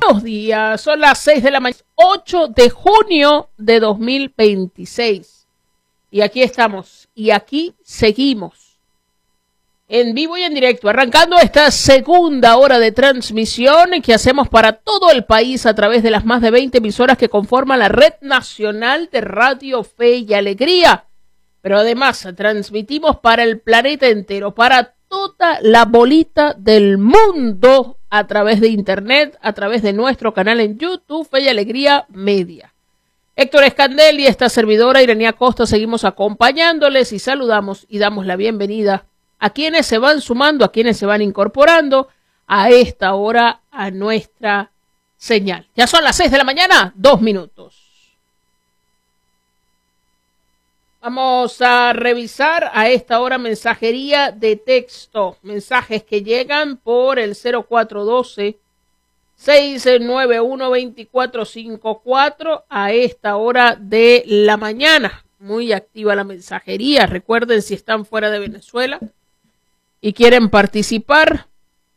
Buenos días, son las 6 de la mañana, 8 de junio de 2026. Y aquí estamos, y aquí seguimos, en vivo y en directo, arrancando esta segunda hora de transmisión que hacemos para todo el país a través de las más de 20 emisoras que conforman la Red Nacional de Radio Fe y Alegría. Pero además transmitimos para el planeta entero, para toda la bolita del mundo a través de internet, a través de nuestro canal en YouTube, Fe y Alegría Media. Héctor Escandel y esta servidora Irenea Costa seguimos acompañándoles y saludamos y damos la bienvenida a quienes se van sumando, a quienes se van incorporando a esta hora a nuestra señal. Ya son las 6 de la mañana, 2 minutos. Vamos a revisar a esta hora mensajería de texto, mensajes que llegan por el 0412-691-2454 a esta hora de la mañana. Muy activa la mensajería. Recuerden, si están fuera de Venezuela y quieren participar,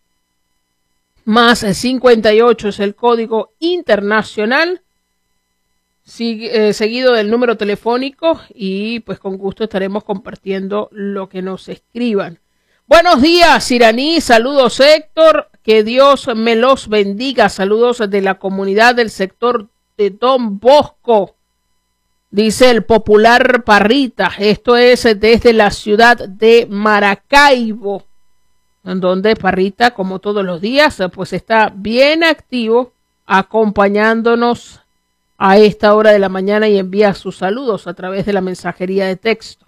más 58 es el código internacional, seguido del número telefónico, y pues con gusto estaremos compartiendo lo que nos escriban. Buenos días, Iraní, saludos Héctor, que Dios me los bendiga, saludos de la comunidad del sector de Don Bosco, dice el popular Parrita, esto es desde la ciudad de Maracaibo, en donde Parrita, como todos los días, pues está bien activo, acompañándonos a esta hora de la mañana y envía sus saludos a través de la mensajería de texto.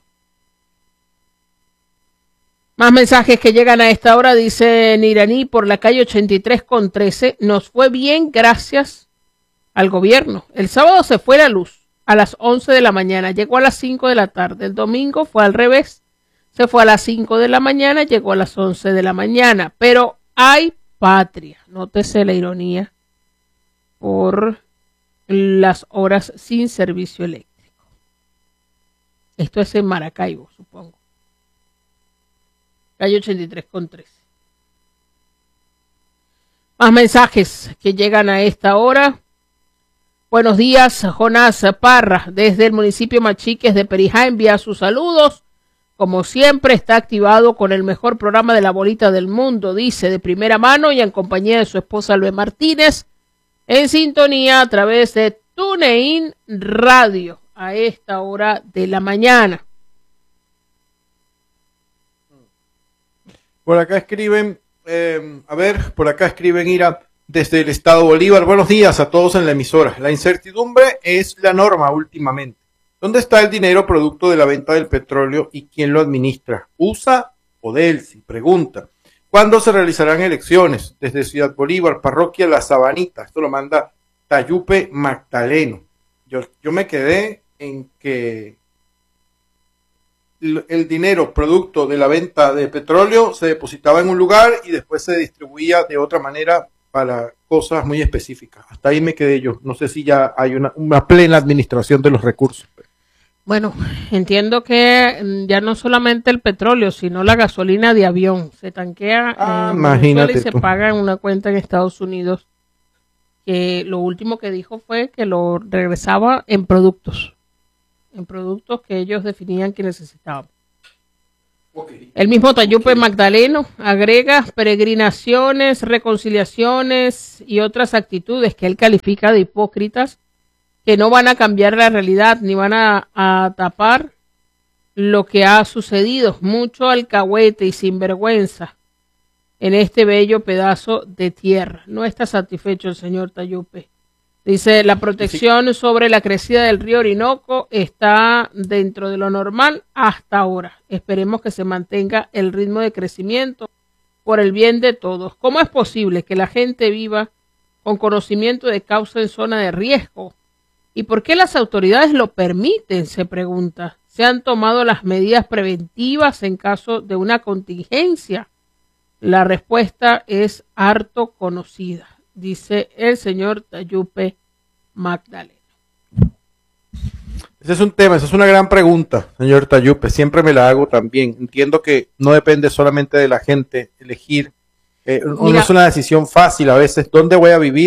Más mensajes que llegan a esta hora, dice Niraní, por la calle 83 con 13, nos fue bien gracias al gobierno. El sábado se fue la luz a las 11 de la mañana, llegó a las 5 de la tarde. El domingo fue al revés, se fue a las 5 de la mañana, llegó a las 11 de la mañana. Pero hay patria, nótese la ironía, por las horas sin servicio eléctrico. Esto es en Maracaibo, supongo. Calle 83 con 13. Más mensajes que llegan a esta hora. Buenos días, Jonás Parra, desde el municipio Machiques de Perijá, envía sus saludos. Como siempre, está activado con el mejor programa de la bolita del mundo, dice, de primera mano y en compañía de su esposa Lue Martínez, en sintonía a través de TuneIn Radio a esta hora de la mañana. Por acá escriben, Ira, desde el estado Bolívar. Buenos días a todos en la emisora. La incertidumbre es la norma últimamente. ¿Dónde está el dinero producto de la venta del petróleo y quién lo administra? ¿USA o Delcy? Pregunta. ¿Cuándo se realizarán elecciones? Desde Ciudad Bolívar, parroquia La Sabanita. Esto lo manda Tayupe Magdaleno. Yo me quedé en que el dinero producto de la venta de petróleo se depositaba en un lugar y después se distribuía de otra manera para cosas muy específicas. Hasta ahí me quedé yo. No sé si ya hay una plena administración de los recursos. Bueno, entiendo que ya no solamente el petróleo, sino la gasolina de avión. Se tanquea en Venezuela y se paga en una cuenta en Estados Unidos. Que lo último que dijo fue que lo regresaba en productos que ellos definían que necesitaban. Okay. El mismo Tayupe Magdaleno agrega peregrinaciones, reconciliaciones y otras actitudes que él califica de hipócritas, que no van a cambiar la realidad ni van a tapar lo que ha sucedido. Mucho alcahuete y sinvergüenza en este bello pedazo de tierra. No está satisfecho el señor Tayupe. Dice, la protección sobre la crecida del río Orinoco está dentro de lo normal hasta ahora. Esperemos que se mantenga el ritmo de crecimiento por el bien de todos. ¿Cómo es posible que la gente viva con conocimiento de causa en zona de riesgo? ¿Y por qué las autoridades lo permiten? Se pregunta. ¿Se han tomado las medidas preventivas en caso de una contingencia? La respuesta es harto conocida, dice el señor Tayupe Magdaleno. Ese es un tema, esa es una gran pregunta, señor Tayupe. Siempre me la hago también. Entiendo que no depende solamente de la gente elegir. No es una decisión fácil a veces. ¿Dónde voy a vivir?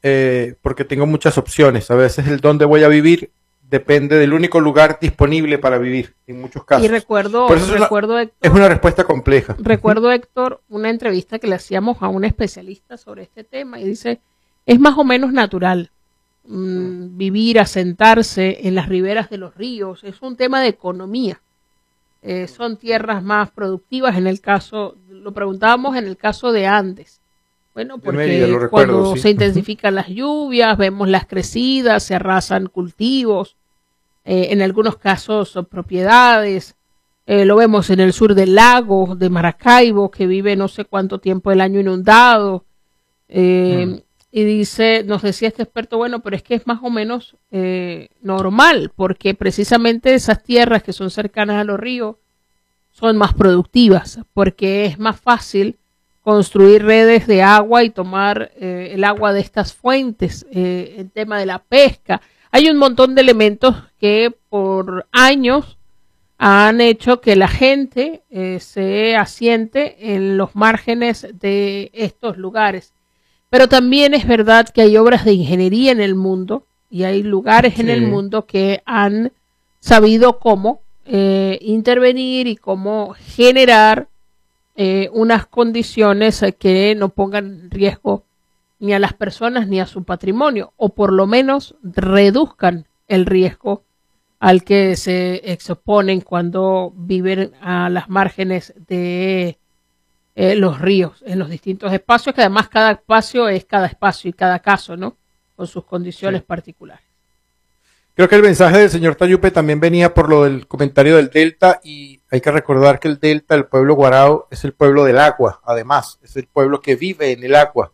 porque tengo muchas opciones. A veces el dónde voy a vivir depende del único lugar disponible para vivir, en muchos casos. Y recuerdo, Héctor, es una respuesta compleja. Recuerdo, Héctor, una entrevista que le hacíamos a un especialista sobre este tema y dice, es más o menos natural vivir, asentarse en las riberas de los ríos, es un tema de economía. Son tierras más productivas en el caso, lo preguntábamos en el caso de Andes. Bueno, porque Mérida, cuando se intensifican las lluvias, vemos las crecidas, se arrasan cultivos, en algunos casos propiedades, lo vemos en el sur del lago de Maracaibo, que vive no sé cuánto tiempo del año inundado, y dice, nos decía este experto, bueno, pero es que es más o menos normal, porque precisamente esas tierras que son cercanas a los ríos son más productivas, porque es más fácil construir redes de agua y tomar el agua de estas fuentes, el tema de la pesca. Hay un montón de elementos que por años han hecho que la gente se asiente en los márgenes de estos lugares. Pero también es verdad que hay obras de ingeniería en el mundo y hay lugares en el mundo que han sabido cómo intervenir y cómo generar unas condiciones que no pongan en riesgo ni a las personas ni a su patrimonio, o por lo menos reduzcan el riesgo al que se exponen cuando viven a las márgenes de los ríos, en los distintos espacios, que además cada espacio es cada espacio y cada caso, ¿no? Con sus condiciones particulares. Creo que el mensaje del señor Tayupe también venía por lo del comentario del Delta, y hay que recordar que el Delta, el pueblo guarao, es el pueblo del agua, además, es el pueblo que vive en el agua,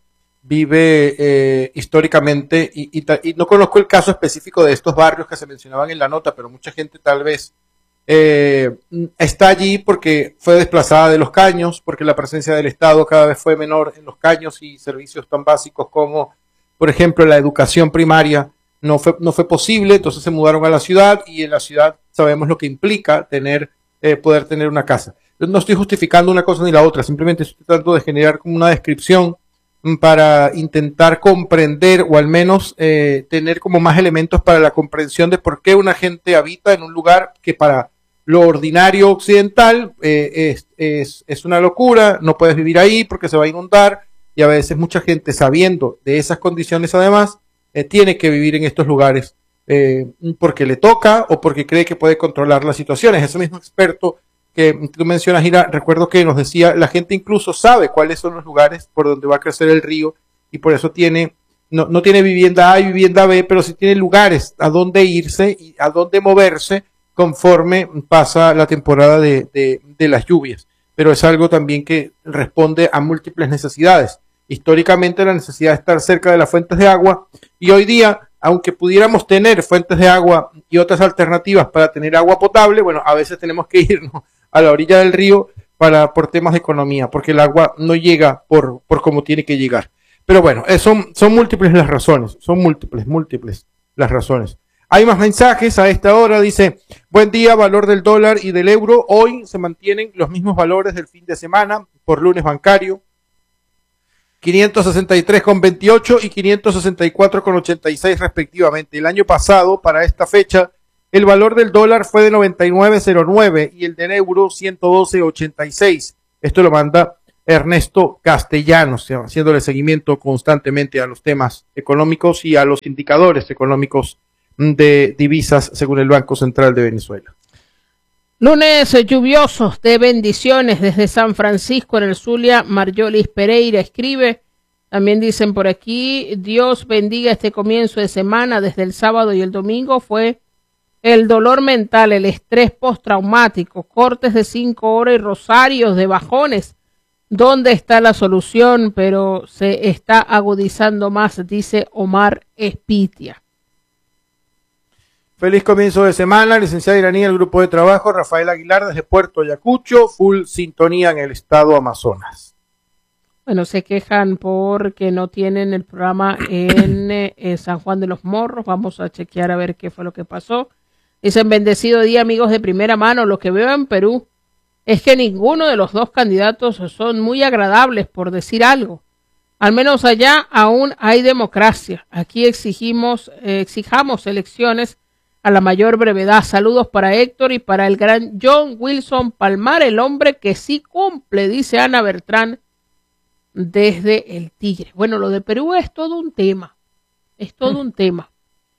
vive históricamente, y no conozco el caso específico de estos barrios que se mencionaban en la nota, pero mucha gente tal vez está allí porque fue desplazada de los caños, porque la presencia del Estado cada vez fue menor en los caños, y servicios tan básicos como, por ejemplo, la educación primaria, no fue posible, entonces se mudaron a la ciudad, y en la ciudad sabemos lo que implica poder tener una casa. Yo no estoy justificando una cosa ni la otra, simplemente estoy tratando de generar como una descripción para intentar comprender, o al menos tener como más elementos para la comprensión de por qué una gente habita en un lugar que para lo ordinario occidental es una locura, no puedes vivir ahí porque se va a inundar, y a veces mucha gente, sabiendo de esas condiciones además, tiene que vivir en estos lugares porque le toca o porque cree que puede controlar las situaciones. Ese mismo experto que tú mencionas, Gira, recuerdo que nos decía, la gente incluso sabe cuáles son los lugares por donde va a crecer el río, y por eso no tiene vivienda A y vivienda B, pero sí tiene lugares a dónde irse y a dónde moverse conforme pasa la temporada de las lluvias. Pero es algo también que responde a múltiples necesidades. Históricamente la necesidad de estar cerca de las fuentes de agua, y hoy día, aunque pudiéramos tener fuentes de agua y otras alternativas para tener agua potable, bueno, a veces tenemos que irnos a la orilla del río por temas de economía, porque el agua no llega por como tiene que llegar. Pero bueno, son múltiples las razones, son múltiples las razones. Hay más mensajes a esta hora, dice, buen día, valor del dólar y del euro, hoy se mantienen los mismos valores del fin de semana por lunes bancario, 563,28 y 564,86 respectivamente. El año pasado, para esta fecha, el valor del dólar fue de 99,09 y el del euro 112,86. Esto lo manda Ernesto Castellanos, haciéndole seguimiento constantemente a los temas económicos y a los indicadores económicos de divisas según el Banco Central de Venezuela. Lunes lluviosos de bendiciones desde San Francisco en el Zulia. Marjolis Pereira escribe, también dicen por aquí, Dios bendiga este comienzo de semana. Desde el sábado y el domingo fue el dolor mental, el estrés postraumático, cortes de 5 horas y rosarios de bajones. ¿Dónde está la solución? Pero se está agudizando más, dice Omar Espitia. Feliz comienzo de semana, licenciada Iraní, el grupo de trabajo, Rafael Aguilar desde Puerto Ayacucho, full sintonía en el estado Amazonas. Bueno, se quejan porque no tienen el programa en San Juan de los Morros, vamos a chequear a ver qué fue lo que pasó. Dicen, bendecido día amigos de primera mano, lo que veo en Perú es que ninguno de los dos candidatos son muy agradables, por decir algo. Al menos allá aún hay democracia. Aquí exijamos elecciones a la mayor brevedad. Saludos para Héctor y para el gran John Wilson Palmar, el hombre que sí cumple, dice Ana Bertrán desde el Tigre. Bueno, lo de Perú es todo un tema. Es todo un tema.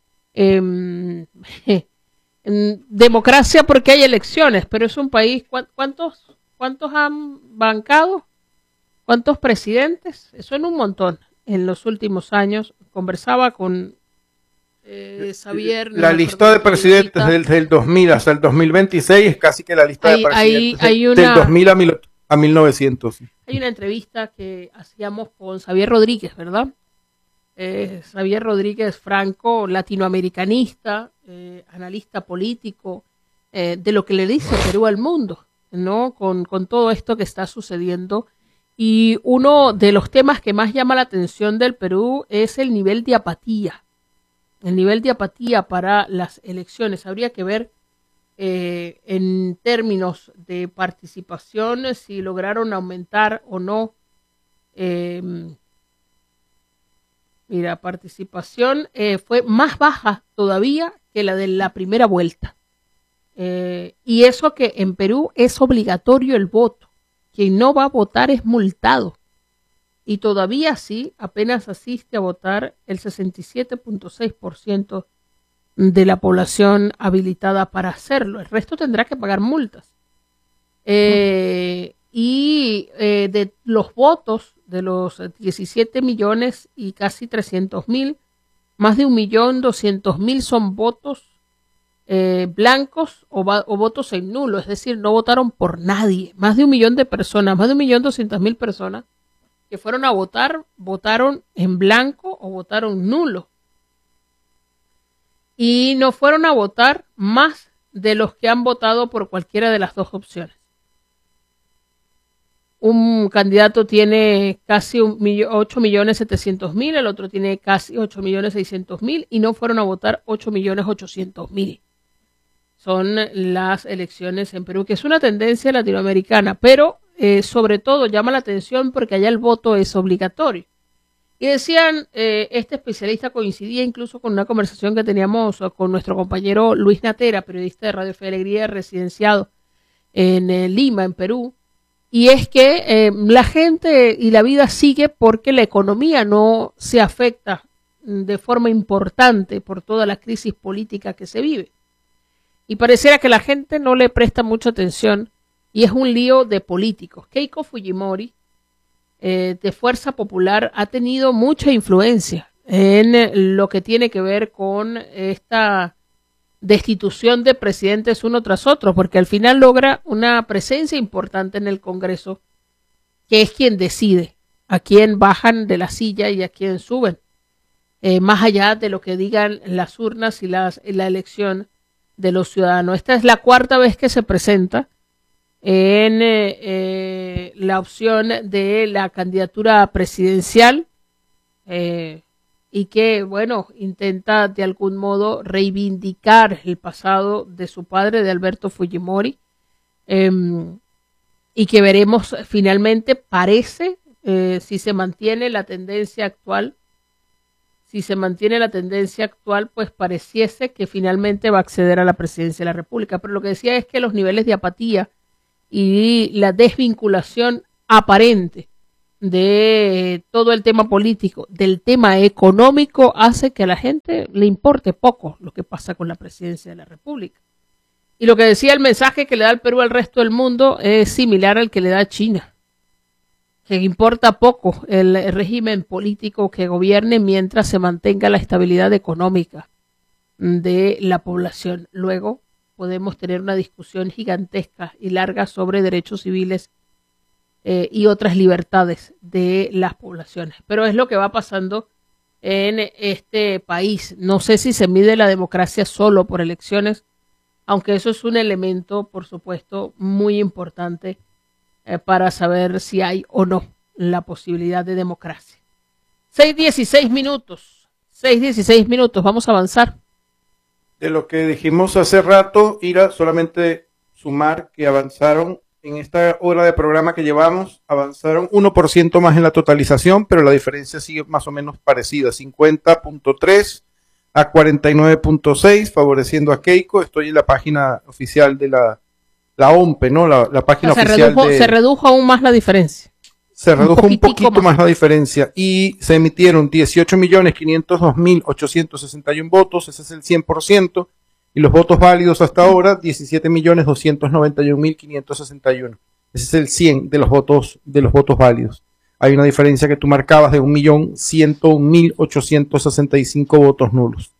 Democracia porque hay elecciones, pero es un país. ¿Cuántos han bancado? ¿Cuántos presidentes? Son un montón. En los últimos años conversaba con Xavier. La lista de presidentes desde el 2000 hasta el 2026 es casi que la lista de presidentes del 2000 a 1900. Hay una entrevista que hacíamos con Xavier Rodríguez, ¿verdad? Xavier Rodríguez Franco, latinoamericanista, analista político, de lo que le dice Perú al mundo, ¿no? Con todo esto que está sucediendo. Y uno de los temas que más llama la atención del Perú es el nivel de apatía. El nivel de apatía para las elecciones. Habría que ver en términos de participación si lograron aumentar o no. Mira, participación fue más baja todavía que la de la primera vuelta. Y eso que en Perú es obligatorio el voto. Quien no va a votar es multado. Y todavía sí, apenas asiste a votar el 67.6% de la población habilitada para hacerlo. El resto tendrá que pagar multas. Y de los votos, de los 17 millones y casi 300.000, más de 1.200.000 son votos blancos o votos en nulo, es decir, no votaron por nadie. Más de 1 millón de personas, más de 1.200.000 personas que fueron a votar, votaron en blanco o votaron nulo. Y no fueron a votar más de los que han votado por cualquiera de las dos opciones. Un candidato tiene casi 8.700.000, el otro tiene casi 8.600.000 y no fueron a votar 8.800.000. Son las elecciones en Perú, que es una tendencia latinoamericana, pero sobre todo llama la atención porque allá el voto es obligatorio. Y decían, este especialista coincidía incluso con una conversación que teníamos con nuestro compañero Luis Natera, periodista de Radio Fe y Alegría, residenciado en Lima, en Perú, y es que la gente y la vida sigue porque la economía no se afecta de forma importante por toda la crisis política que se vive. Y pareciera que la gente no le presta mucha atención y es un lío de políticos. Keiko Fujimori, de Fuerza Popular, ha tenido mucha influencia en lo que tiene que ver con esta destitución de presidentes uno tras otro, porque al final logra una presencia importante en el Congreso, que es quien decide a quién bajan de la silla y a quién suben, más allá de lo que digan las urnas y la elección de los ciudadanos. Esta es la 4ª vez que se presenta en la opción de la candidatura presidencial y que, bueno, intenta de algún modo reivindicar el pasado de su padre, de Alberto Fujimori, y que veremos finalmente, parece, si se mantiene la tendencia actual. Si se mantiene la tendencia actual, pues pareciese que finalmente va a acceder a la presidencia de la República. Pero lo que decía es que los niveles de apatía y la desvinculación aparente de todo el tema político, del tema económico, hace que a la gente le importe poco lo que pasa con la presidencia de la República. Y lo que decía el mensaje que le da el Perú al resto del mundo es similar al que le da China, que importa poco el régimen político que gobierne mientras se mantenga la estabilidad económica de la población. Luego podemos tener una discusión gigantesca y larga sobre derechos civiles y otras libertades de las poblaciones. Pero es lo que va pasando en este país. No sé si se mide la democracia solo por elecciones, aunque eso es un elemento, por supuesto, muy importante para saber si hay o no la posibilidad de democracia. 6:16 minutos. 6:16 minutos. Vamos a avanzar. De lo que dijimos hace rato, Ira, solamente sumar que avanzaron en esta hora de programa que llevamos, avanzaron 1% más en la totalización, pero la diferencia sigue más o menos parecida, 50.3 a 49.6, favoreciendo a Keiko. Estoy en la página oficial de la OMPE, ¿no? La página oficial se redujo aún más la diferencia. Se redujo un poquito más la diferencia y se emitieron 18.502.861 votos, ese es el 100%. Y los votos válidos hasta ahora, 17.291.561. Ese es el 100 de los votos válidos. Hay una diferencia que tú marcabas de 1.101.865 votos nulos.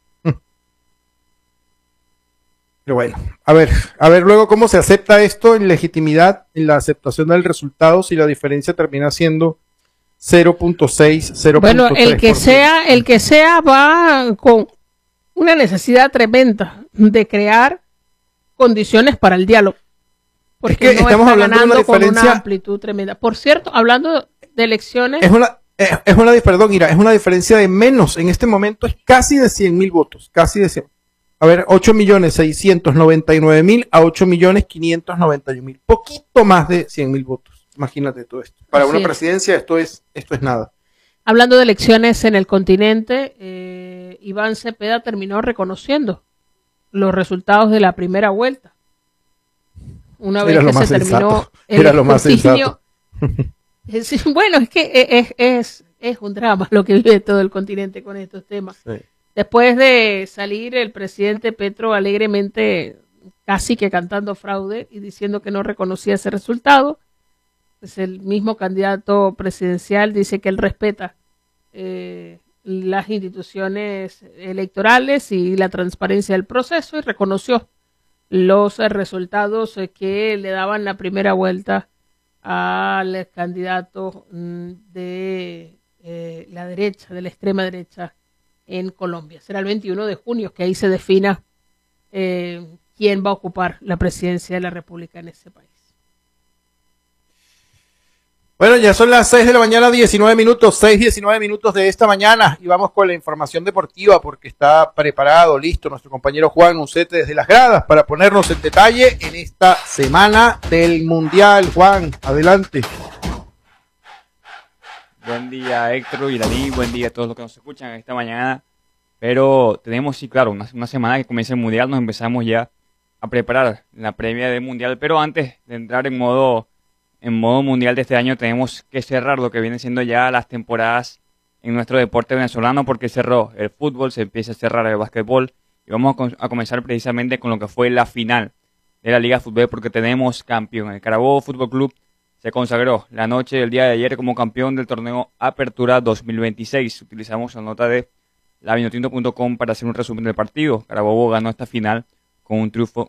Pero bueno, a ver luego cómo se acepta esto en legitimidad, en la aceptación del resultado, si la diferencia termina siendo 0.6, 0.3. Bueno, el que sea va con una necesidad tremenda de crear condiciones para el diálogo. Porque es que estamos hablando de una diferencia con una amplitud tremenda. Por cierto, hablando de elecciones, es una diferencia de menos. En este momento es casi de 100.000 votos, casi de 100. A ver, 8.699.000 a 8.591.000. Poquito más de 100.000 votos. Imagínate todo esto. Para una presidencia esto es nada. Hablando de elecciones en el continente, Iván Cepeda terminó reconociendo los resultados de la primera vuelta. Una vez que se terminó el escrutinio. Bueno, es que es un drama lo que vive todo el continente con estos temas. Sí. Después de salir el presidente Petro alegremente, casi que cantando fraude y diciendo que no reconocía ese resultado, pues el mismo candidato presidencial dice que él respeta las instituciones electorales y la transparencia del proceso y reconoció los resultados que le daban la primera vuelta al candidato de la derecha, de la extrema derecha en Colombia. Será el 21 de junio que ahí se defina quién va a ocupar la presidencia de la República en ese país. Bueno, ya son las 6 de la mañana, 19 minutos, 6:19 minutos de esta mañana y vamos con la información deportiva porque está preparado, listo, nuestro compañero Juan Ucete desde las gradas para ponernos en detalle en esta semana del Mundial. Juan, adelante. Buen día, Héctor y Dani, buen día a todos los que nos escuchan esta mañana. Pero tenemos, sí, claro, una semana que comienza el Mundial, nos empezamos ya a preparar la previa del Mundial, pero antes de entrar en modo mundial de este año tenemos que cerrar lo que viene siendo ya las temporadas en nuestro deporte venezolano porque cerró el fútbol, se empieza a cerrar el básquetbol y vamos a comenzar precisamente con lo que fue la final de la Liga de Fútbol porque tenemos campeón. El Carabobo Fútbol Club se consagró la noche del día de ayer como campeón del torneo Apertura 2026. Utilizamos la nota de lavinotinto.com para hacer un resumen del partido. Carabobo ganó esta final con un triunfo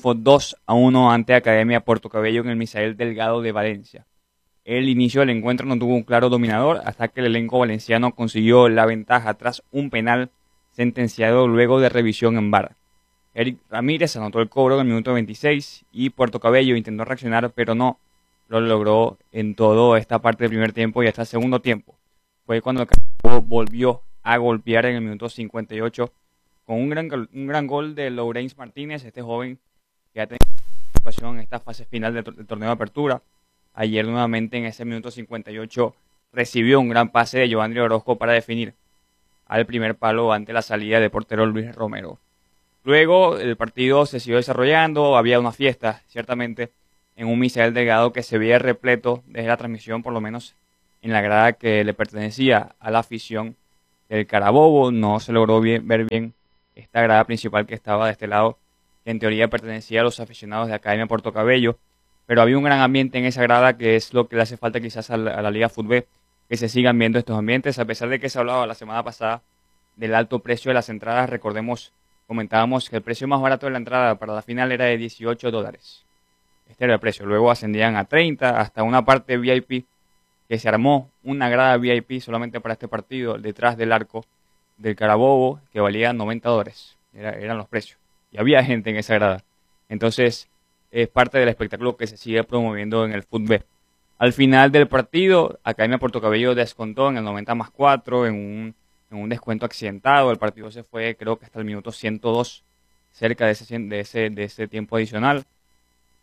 2-1 ante Academia Puerto Cabello en el Misael Delgado de Valencia. El inicio del encuentro no tuvo un claro dominador hasta que el elenco valenciano consiguió la ventaja tras un penal sentenciado luego de revisión en VAR. Eric Ramírez anotó el cobro en el minuto 26 y Puerto Cabello intentó reaccionar pero no lo logró en toda esta parte del primer tiempo y hasta el segundo tiempo. Fue cuando el Carabobo volvió a golpear en el minuto 58 con un gran gol de Lourens Martínez, este joven que ha tenido participación en esta fase final del torneo de apertura. Ayer nuevamente en ese minuto 58 recibió un gran pase de Giovanni Orozco para definir al primer palo ante la salida de portero Luis Romero. Luego el partido se siguió desarrollando, había una fiesta ciertamente en un Misael Delgado que se veía repleto desde la transmisión, por lo menos en la grada que le pertenecía a la afición del Carabobo. No se logró ver bien esta grada principal que estaba de este lado, que en teoría pertenecía a los aficionados de Academia Puerto Cabello, pero había un gran ambiente en esa grada que es lo que le hace falta quizás a la Liga Fútbol, que se sigan viendo estos ambientes, a pesar de que se hablaba la semana pasada del alto precio de las entradas. Recordemos, comentábamos que el precio más barato de la entrada para la final era de $18. Este era el precio, luego ascendían a 30, hasta una parte VIP que se armó una grada VIP solamente para este partido detrás del arco del Carabobo que valía $90, eran los precios y había gente en esa grada. Entonces es parte del espectáculo que se sigue promoviendo en el fútbol. Al final del partido, Academia Puerto Cabello descontó en el 90+4 en un descuento accidentado. El partido se fue creo que hasta el minuto 102, cerca de ese tiempo adicional.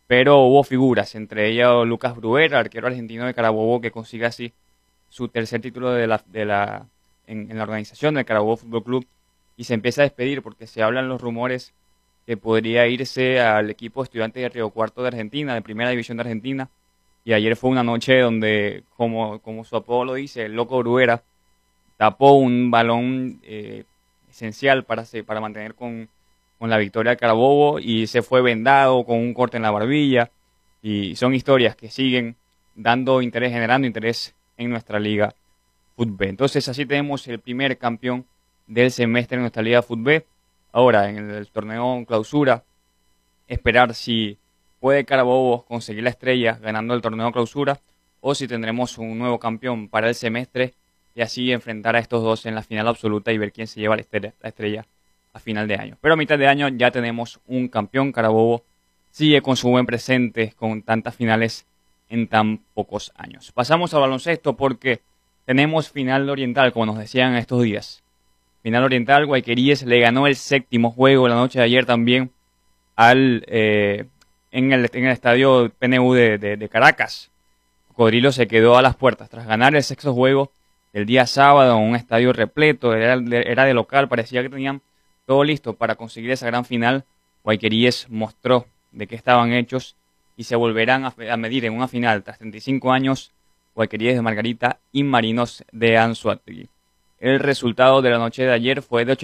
pero hubo figuras, entre ellas Lucas Bruera, arquero argentino de Carabobo, que consigue así su tercer título en la organización del Carabobo Fútbol Club, y se empieza a despedir porque se hablan los rumores que podría irse al equipo Estudiantes de Río Cuarto de Argentina, de Primera División de Argentina, y ayer fue una noche donde, como su apodo lo dice, el Loco Bruera tapó un balón esencial para mantener con la victoria de Carabobo, y se fue vendado con un corte en la barbilla, y son historias que siguen dando interés, generando interés en nuestra Liga Fútbol. Entonces así tenemos el primer campeón del semestre en nuestra Liga Fútbol. Ahora en el torneo clausura, esperar si puede Carabobo conseguir la estrella ganando el torneo clausura, o si tendremos un nuevo campeón para el semestre, y así enfrentar a estos dos en la final absoluta y ver quién se lleva la estrella a final de año. Pero a mitad de año ya tenemos un campeón. Carabobo sigue con su buen presente con tantas finales en tan pocos años. Pasamos al baloncesto porque tenemos final oriental, como nos decían estos días. Final oriental, Guayqueríes le ganó el séptimo juego la noche de ayer también en el estadio PNU de Caracas. Cocodrilo se quedó a las puertas tras ganar el sexto juego el día sábado en un estadio repleto, era de local, parecía que tenían todo listo para conseguir esa gran final. Guayqueríes mostró de qué estaban hechos y se volverán a medir en una final tras 35 años, Guayqueríes de Margarita y Marinos de Anzoátegui. El resultado de la noche de ayer fue de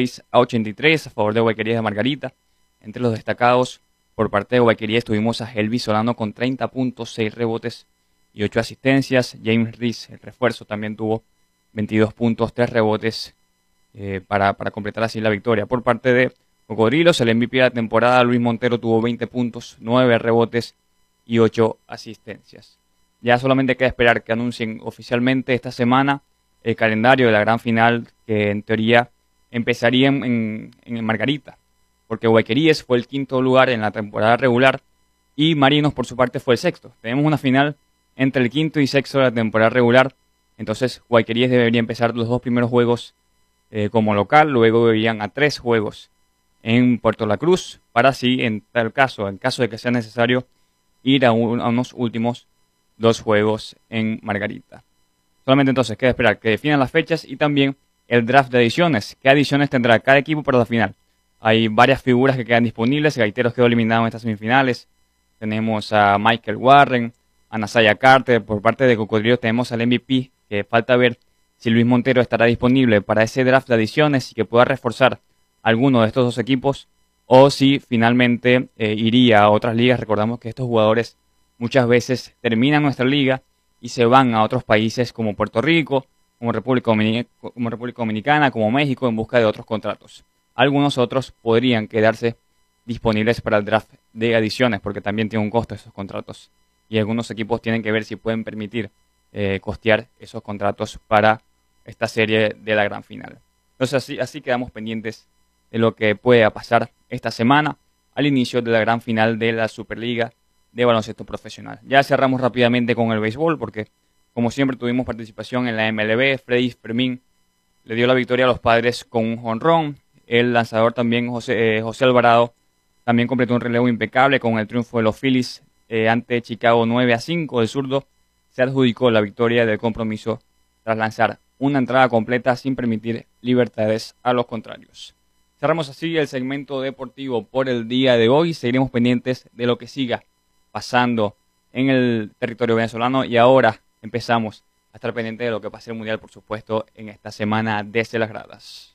86-83 a favor de Guayqueríes de Margarita. Entre los destacados por parte de Guayqueríes tuvimos a Helvi Solano con 30 puntos, 6 rebotes y 8 asistencias. James Reese, el refuerzo, también tuvo 22 puntos, 3 rebotes para completar así la victoria. Por parte de Cocodrilos, el MVP de la temporada, Luis Montero, tuvo 20 puntos, 9 rebotes y 8 asistencias. Ya solamente queda esperar que anuncien oficialmente esta semana el calendario de la gran final, que en teoría empezaría en Margarita, porque Guayqueríes fue el quinto lugar en la temporada regular y Marinos por su parte fue el sexto. Tenemos una final entre el quinto y sexto de la temporada regular, entonces Guayqueríes debería empezar los dos primeros juegos como local, luego irían a 3 juegos en Puerto La Cruz, para así, en caso de que sea necesario, ir a unos últimos 2 juegos en Margarita. Solamente entonces queda esperar que definan las fechas y también el draft de adiciones. ¿Qué adiciones tendrá cada equipo para la final? Hay varias figuras que quedan disponibles. Gaiteros quedó eliminado en estas semifinales. Tenemos a Michael Warren, a Nasaya Carter. Por parte de Cocodrilos tenemos al MVP, que falta ver si Luis Montero estará disponible para ese draft de adiciones y que pueda reforzar alguno de estos dos equipos, o si finalmente iría a otras ligas. Recordamos que estos jugadores muchas veces terminan nuestra liga y se van a otros países como Puerto Rico, como República Dominicana, como México, en busca de otros contratos. Algunos otros podrían quedarse disponibles para el draft de adiciones, porque también tiene un costo esos contratos. Y algunos equipos tienen que ver si pueden permitir costear esos contratos para esta serie de la gran final. Entonces así quedamos pendientes de lo que pueda pasar esta semana al inicio de la gran final de la Superliga de baloncesto profesional. Ya cerramos rápidamente con el béisbol porque, como siempre, tuvimos participación en la MLB. Freddy Fermín le dio la victoria a los Padres con un jonrón. El lanzador también, José Alvarado, también completó un relevo impecable con el triunfo de los Phillies ante Chicago 9-5. El zurdo se adjudicó la victoria del compromiso tras lanzar una entrada completa sin permitir libertades a los contrarios. Cerramos así el segmento deportivo por el día de hoy. Seguiremos pendientes de lo que siga pasando en el territorio venezolano y ahora empezamos a estar pendientes de lo que pase el Mundial, por supuesto, en esta semana desde las gradas.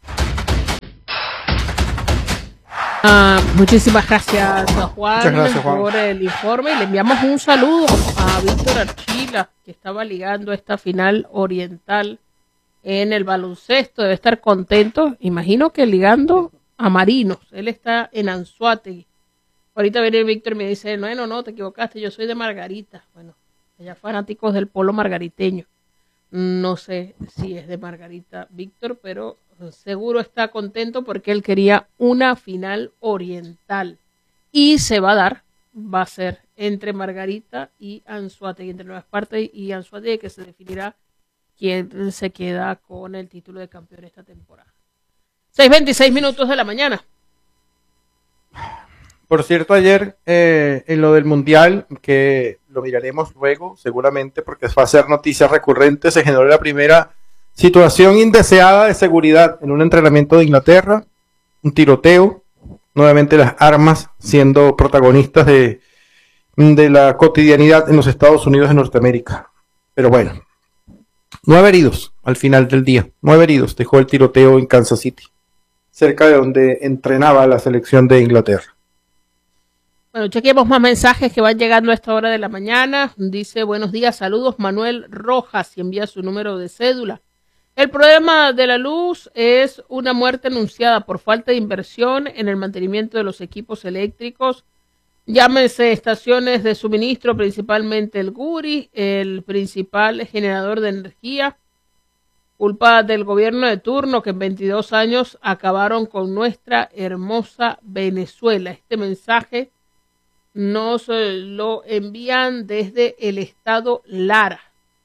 Muchísimas gracias a Juan, por el informe, y le enviamos un saludo a Víctor Archila, que estaba ligando esta final oriental en el baloncesto. Debe estar contento, imagino que ligando a Marinos. Él está en Anzoátegui. Ahorita viene Víctor y me dice, no, te equivocaste, yo soy de Margarita. Bueno, allá fanáticos del polo margariteño. No sé si es de Margarita Víctor, pero seguro está contento porque él quería una final oriental. Y se va a ser entre Margarita y Anzoátegui, entre Nueva Esparta y Anzoátegui, que se definirá quién se queda con el título de campeón esta temporada. 6:26 de la mañana. Por cierto, ayer en lo del Mundial, que lo miraremos luego seguramente porque va a ser noticia recurrente, se generó la primera situación indeseada de seguridad en un entrenamiento de Inglaterra, un tiroteo, nuevamente las armas siendo protagonistas de la cotidianidad en los Estados Unidos de Norteamérica. Pero bueno, 9 heridos al final del día, 9 heridos dejó el tiroteo en Kansas City, cerca de donde entrenaba la selección de Inglaterra. Bueno, chequemos más mensajes que van llegando a esta hora de la mañana. Dice, buenos días, saludos, Manuel Rojas, y envía su número de cédula. El problema de la luz es una muerte anunciada por falta de inversión en el mantenimiento de los equipos eléctricos. Llámese estaciones de suministro, principalmente el Guri, el principal generador de energía. Culpa del gobierno de turno que en 22 años acabaron con nuestra hermosa Venezuela. Este mensaje nos lo envían desde el estado Lara,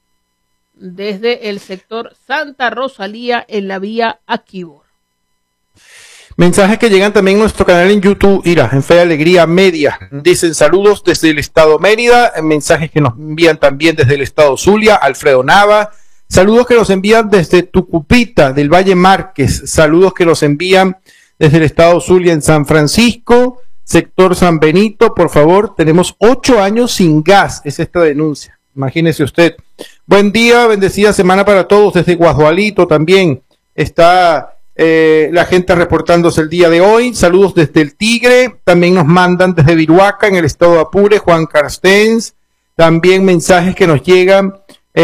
desde el sector Santa Rosalía en la vía Aquíbor. Mensajes que llegan también a nuestro canal en YouTube, en Fe y Alegría Media. Dicen saludos desde el estado Mérida, mensajes que nos envían también desde el estado Zulia, Alfredo Nava. Saludos que nos envían desde Tucupita, del Valle Márquez. Saludos que nos envían desde el estado Zulia en San Francisco, sector San Benito. Por favor, tenemos 8 años sin gas, es esta denuncia. Imagínese usted. Buen día, bendecida semana para todos. Desde Guajualito también está la gente reportándose el día de hoy. Saludos desde el Tigre. También nos mandan desde Viruaca, en el estado de Apure, Juan Carstens. También mensajes que nos llegan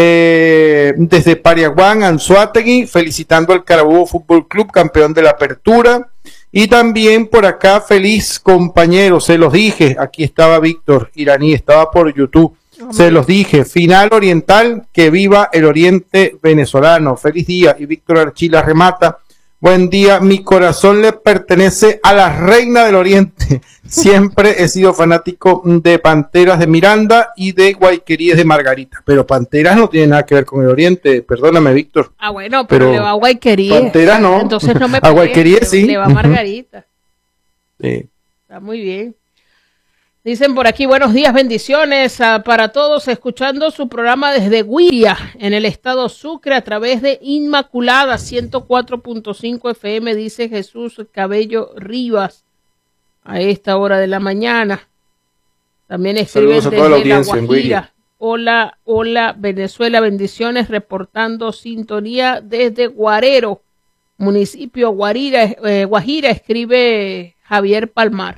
desde Pariaguán, Anzoátegui, felicitando al Carabobo Fútbol Club, campeón de la Apertura. Y también por acá, feliz compañero, se los dije, aquí estaba Víctor Iraní, estaba por YouTube, se los dije, final oriental, que viva el oriente venezolano, feliz día. Y Víctor Archila remata, buen día, mi corazón le pertenece a la reina del oriente, siempre he sido fanático de Panteras de Miranda y de Guayqueríes de Margarita, pero Panteras no tiene nada que ver con el oriente, perdóname Víctor. Ah bueno, pero le va a Guayqueríes. Panteras no, entonces no me a Guayqueríes sí. Le va a Margarita. Sí. Está muy bien. Dicen por aquí, buenos días, bendiciones para todos, escuchando su programa desde Guiria, en el estado Sucre, a través de Inmaculada 104.5 FM, dice Jesús Cabello Rivas, a esta hora de la mañana. También escribe desde toda la audiencia, La Guajira. Hola, Venezuela, bendiciones, reportando sintonía desde Guarero, municipio Guajira, escribe Javier Palmar.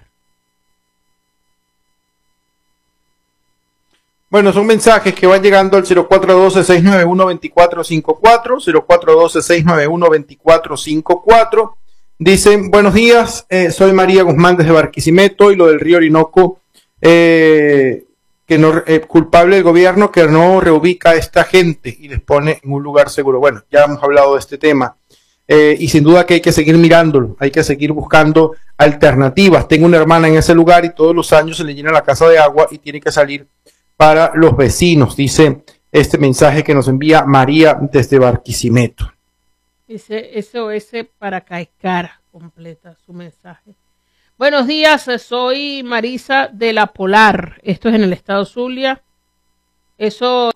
Bueno, son mensajes que van llegando al 0412-691-2454, 0412-691-2454. Dicen, buenos días, soy María Guzmán desde Barquisimeto, y lo del río Orinoco, que no, culpable del gobierno que no reubica a esta gente y les pone en un lugar seguro. Bueno, ya hemos hablado de este tema, y sin duda que hay que seguir mirándolo, hay que seguir buscando alternativas. Tengo una hermana en ese lugar y todos los años se le llena la casa de agua y tiene que salir para los vecinos, dice este mensaje que nos envía María desde Barquisimeto. Dice SOS para Caicara, completa su mensaje. Buenos días, soy Marisa de La Polar, esto es en el estado Zulia. Eso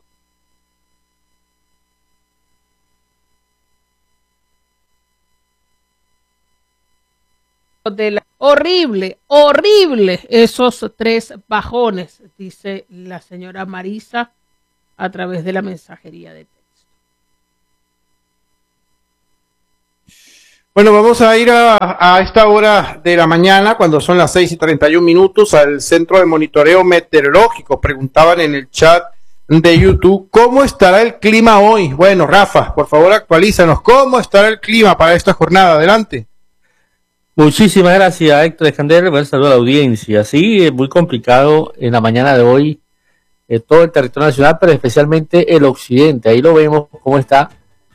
de la horrible esos 3 bajones, dice la señora Marisa a través de la mensajería de texto. Bueno, vamos a ir a esta hora de la mañana, cuando son las 6:31, al Centro de Monitoreo Meteorológico. Preguntaban en el chat de YouTube, ¿cómo estará el clima hoy? Bueno, Rafa, por favor actualízanos, ¿cómo estará el clima para esta jornada? Adelante. Muchísimas gracias, Héctor Escandel. Buen saludo a la audiencia. Sí, es muy complicado en la mañana de hoy todo el territorio nacional, pero especialmente el occidente. Ahí lo vemos cómo está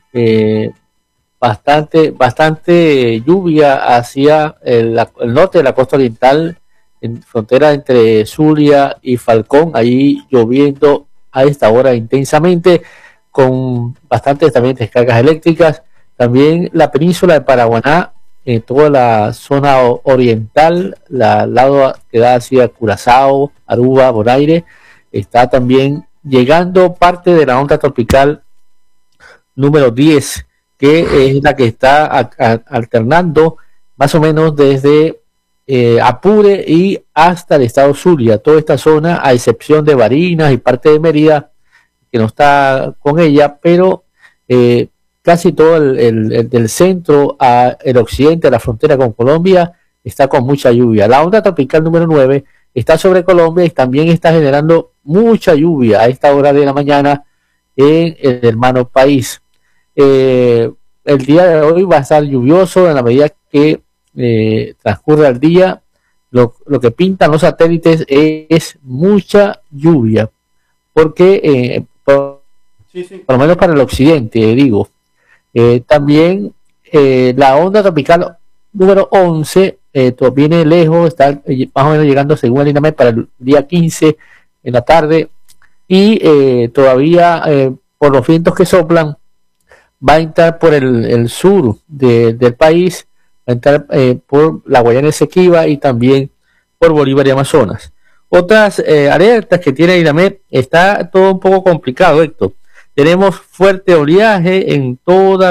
bastante lluvia hacia el norte de la costa oriental, en frontera entre Zulia y Falcón. Ahí lloviendo a esta hora intensamente, con bastantes también descargas eléctricas. También la península de Paraguaná, en toda la zona oriental, lado que da hacia Curazao, Aruba, Bonaire, está también llegando parte de la onda tropical número 10, que es la que está alternando más o menos desde Apure y hasta el estado Zulia, toda esta zona, a excepción de Barinas y parte de Mérida, que no está con ella, pero casi todo el del centro al occidente, a la frontera con Colombia, está con mucha lluvia. La onda tropical número 9 está sobre Colombia y también está generando mucha lluvia a esta hora de la mañana en el hermano país. El día de hoy va a estar lluvioso en la medida que transcurre el día. Lo que pintan los satélites es mucha lluvia, porque por lo menos para el occidente, digo. También la onda tropical número 11 viene lejos, está más o menos llegando según el INAMED para el día 15 en la tarde, y todavía por los vientos que soplan va a entrar por el sur del país, va a entrar por la Guayana Esequiba y también por Bolívar y Amazonas. Otras alertas que tiene INAMED, está todo un poco complicado, Héctor. Tenemos fuerte oleaje en toda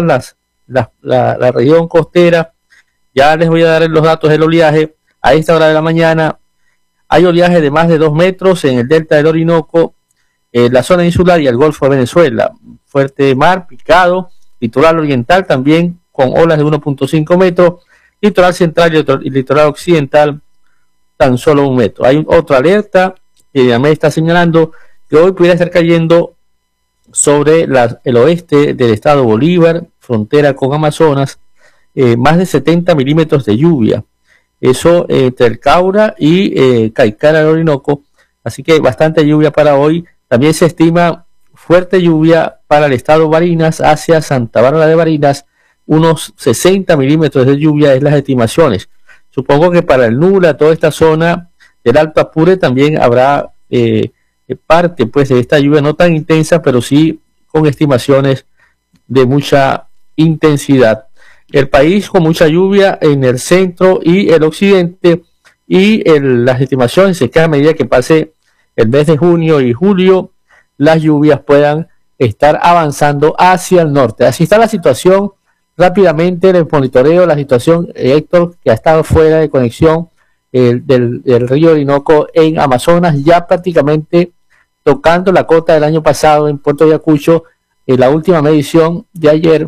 la región costera. Ya les voy a dar los datos del oleaje. A esta hora de la mañana hay oleaje de más de 2 metros en el delta del Orinoco, la zona insular y el Golfo de Venezuela. Fuerte mar, picado, litoral oriental también con olas de 1.5 metros, litoral central y litoral occidental tan solo 1 metro. Hay otra alerta que ya me está señalando que hoy pudiera estar cayendo sobre el oeste del estado Bolívar, frontera con Amazonas, más de 70 milímetros de lluvia. Eso entre el Caura y Caicara del Orinoco, así que bastante lluvia para hoy. También se estima fuerte lluvia para el estado Barinas hacia Santa Bárbara de Barinas, unos 60 milímetros de lluvia es las estimaciones. Supongo que para el Nula, toda esta zona del Alto Apure también habrá parte pues de esta lluvia no tan intensa, pero sí con estimaciones de mucha intensidad. El país con mucha lluvia en el centro y el occidente, y las estimaciones es que a medida que pase el mes de junio y julio, las lluvias puedan estar avanzando hacia el norte. Así está la situación rápidamente en el monitoreo, la situación, Héctor, que ha estado fuera de conexión del río Orinoco en Amazonas, ya prácticamente tocando la cota del año pasado en Puerto Ayacucho, en la última medición de ayer,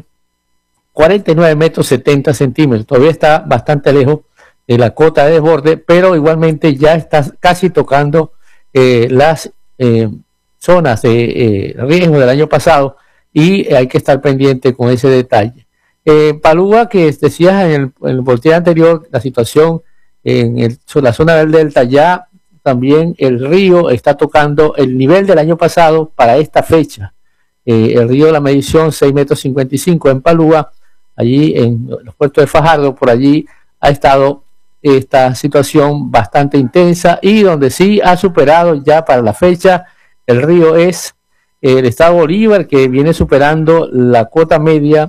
49 metros 70 centímetros. Todavía está bastante lejos de la cota de desborde, pero igualmente ya está casi tocando las zonas de riesgo del año pasado, y hay que estar pendiente con ese detalle. Palúa, que decías en el boletín anterior, la situación en la zona del delta, ya también el río está tocando el nivel del año pasado para esta fecha. El río de la medición 6,55 metros en Palúa, allí en los puertos de Fajardo, por allí ha estado esta situación bastante intensa, y donde sí ha superado ya para la fecha el río es el estado Bolívar, que viene superando la cuota media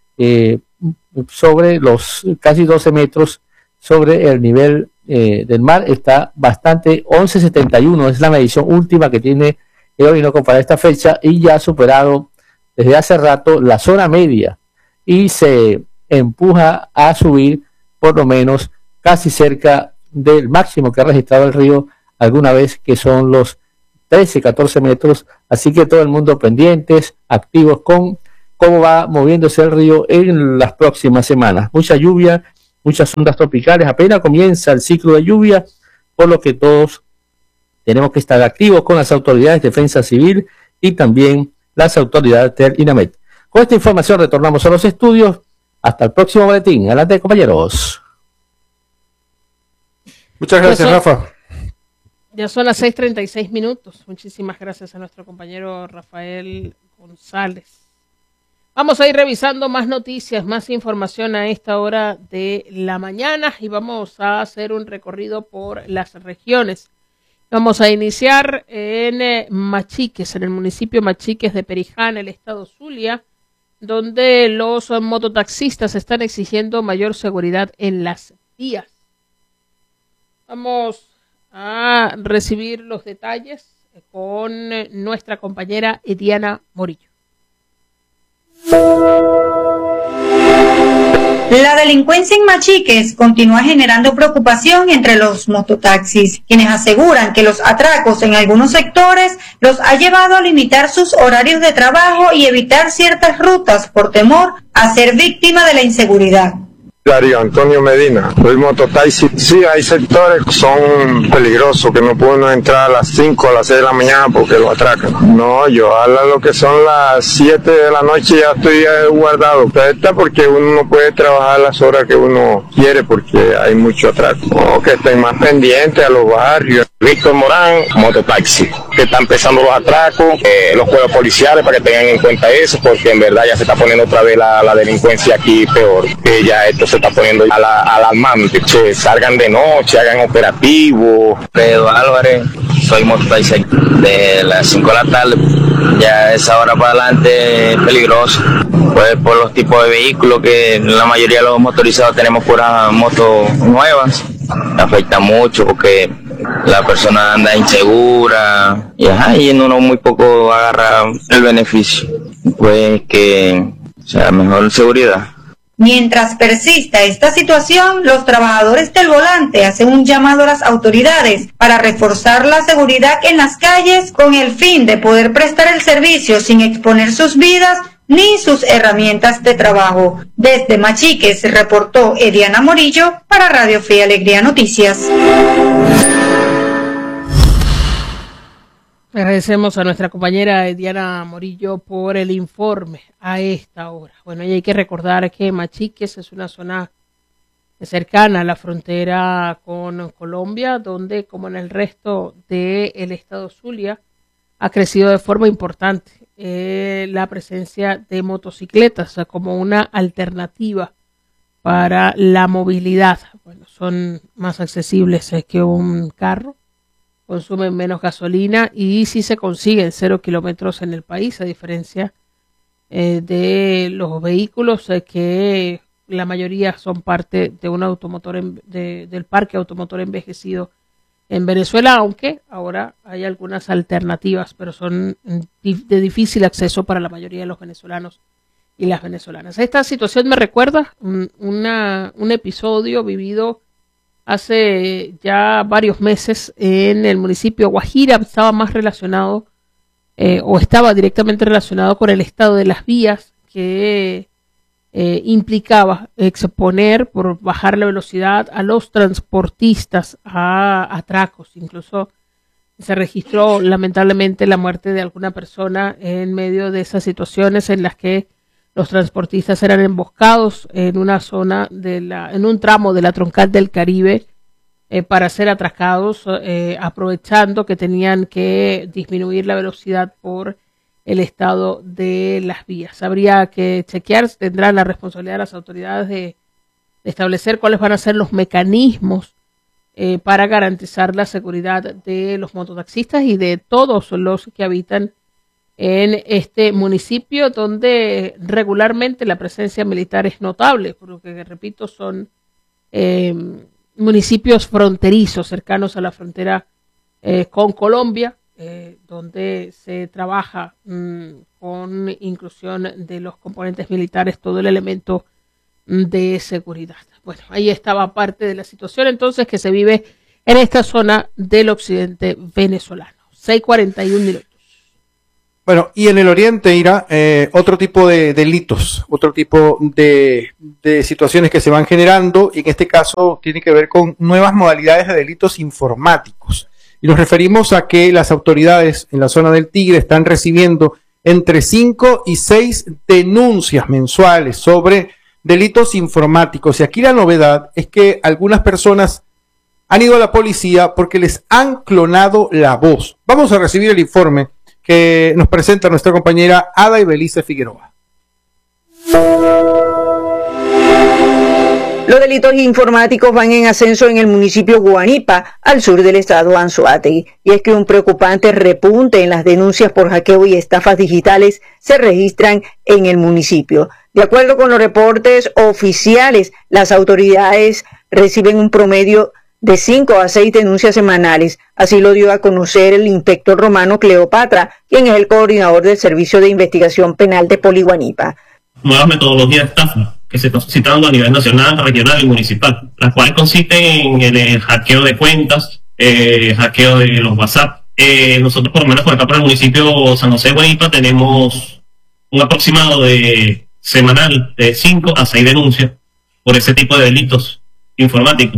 sobre los casi 12 metros sobre el nivel del mar. Está bastante, 11,71 es la medición última que tiene el Orinoco para esta fecha, y ya ha superado desde hace rato la zona media, y se empuja a subir por lo menos casi cerca del máximo que ha registrado el río alguna vez, que son los 13, 14 metros. Así que todo el mundo pendientes, activos con cómo va moviéndose el río en las próximas semanas. Mucha lluvia, muchas ondas tropicales, apenas comienza el ciclo de lluvia, por lo que todos tenemos que estar activos con las autoridades de defensa civil y también las autoridades del INAMED. Con esta información retornamos a los estudios. Hasta el próximo boletín. Adelante, compañeros. Muchas gracias, Rafa. Ya son las 6:36 minutos. Muchísimas gracias a nuestro compañero Rafael González. Vamos a ir revisando más noticias, más información a esta hora de la mañana, y vamos a hacer un recorrido por las regiones. Vamos a iniciar en Machiques, en el municipio Machiques de Perijá, en el estado Zulia, donde los mototaxistas están exigiendo mayor seguridad en las vías. Vamos a recibir los detalles con nuestra compañera Ediana Morillo. La delincuencia en Machiques continúa generando preocupación entre los mototaxis, quienes aseguran que los atracos en algunos sectores los ha llevado a limitar sus horarios de trabajo y evitar ciertas rutas por temor a ser víctima de la inseguridad. Darío Antonio Medina, soy mototaxi. Sí, hay sectores que son peligrosos, que no pueden entrar a las 5 o a las 6 de la mañana porque lo atracan. No, yo a lo que son las 7 de la noche ya estoy guardado. Está porque uno no puede trabajar las horas que uno quiere porque hay mucho atraco. O que estén más pendientes a los barrios. Víctor Morán, mototaxi, que están empezando los atracos, los cuerpos policiales para que tengan en cuenta eso, porque en verdad ya se está poniendo otra vez la delincuencia aquí peor, que ya esto se está poniendo alarmante, que salgan de noche, hagan operativos. Pedro Álvarez, soy mototaxi de las 5 de la tarde, ya esa hora para adelante es peligroso, pues por los tipos de vehículos que la mayoría de los motorizados tenemos puras motos nuevas, afecta mucho porque la persona anda insegura y en uno muy poco agarra el beneficio, pues que sea mejor seguridad. Mientras persista esta situación, los trabajadores del volante hacen un llamado a las autoridades para reforzar la seguridad en las calles con el fin de poder prestar el servicio sin exponer sus vidas ni sus herramientas de trabajo. Desde Machiques reportó Ediana Morillo para Radio Fe y Alegría Noticias. Agradecemos a nuestra compañera Ediana Morillo por el informe a esta hora. Bueno, y hay que recordar que Machiques es una zona cercana a la frontera con Colombia, donde, como en el resto del estado Zulia, ha crecido de forma importante la presencia de motocicletas, o sea, como una alternativa para la movilidad. Bueno, son más accesibles que un carro, consumen menos gasolina y sí se consiguen 0 kilómetros en el país, a diferencia de los vehículos que la mayoría son parte de un automotor del parque automotor envejecido en Venezuela, aunque ahora hay algunas alternativas, pero son de difícil acceso para la mayoría de los venezolanos y las venezolanas. Esta situación me recuerda un episodio vivido hace ya varios meses en el municipio de Guajira. Estaba más relacionado o estaba directamente relacionado con el estado de las vías, que implicaba exponer por bajar la velocidad a los transportistas a atracos. Incluso se registró lamentablemente la muerte de alguna persona en medio de esas situaciones en las que los transportistas eran emboscados en una zona en un tramo de la troncal del Caribe para ser atracados, aprovechando que tenían que disminuir la velocidad por el estado de las vías. Habría que chequear, tendrán la responsabilidad de las autoridades de establecer cuáles van a ser los mecanismos para garantizar la seguridad de los mototaxistas y de todos los que habitan en este municipio, donde regularmente la presencia militar es notable, porque, repito, son municipios fronterizos cercanos a la frontera con Colombia, donde se trabaja con inclusión de los componentes militares, todo el elemento de seguridad. Bueno, ahí estaba parte de la situación entonces que se vive en esta zona del occidente venezolano. 6:41 minutos. Bueno, y en el oriente, Ira, otro tipo de delitos, otro tipo de situaciones que se van generando, y en este caso tiene que ver con nuevas modalidades de delitos informáticos. Y nos referimos a que las autoridades en la zona del Tigre están recibiendo entre 5 y 6 denuncias mensuales sobre delitos informáticos. Y aquí la novedad es que algunas personas han ido a la policía porque les han clonado la voz. Vamos a recibir el informe que nos presenta nuestra compañera Ada Ibelice Figueroa. Los delitos informáticos van en ascenso en el municipio Guanipa, al sur del estado Anzoátegui, y es que un preocupante repunte en las denuncias por hackeo y estafas digitales se registran en el municipio. De acuerdo con los reportes oficiales, las autoridades reciben un promedio de 5 a 6 denuncias semanales. Así lo dio a conocer el inspector Romano Cleopatra, quien es el coordinador del Servicio de Investigación Penal de Poliguanipa. Nuevas metodologías de estafa que se están suscitando a nivel nacional, regional y municipal, las cuales consisten en el hackeo de cuentas, hackeo de los WhatsApp. Nosotros, por lo menos por acá por el municipio San José de Guanipa, tenemos un aproximado de semanal de 5 a 6 denuncias por ese tipo de delitos informáticos,